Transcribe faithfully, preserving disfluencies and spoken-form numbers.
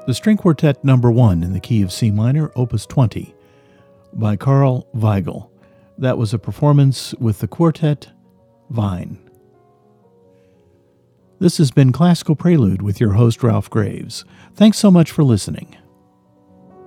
The String Quartet Number One in the key of C minor, Opus twenty, by Carl Weigel. That was a performance with the quartet Vine. This has been Classical Prelude with your host, Ralph Graves. Thanks so much for listening.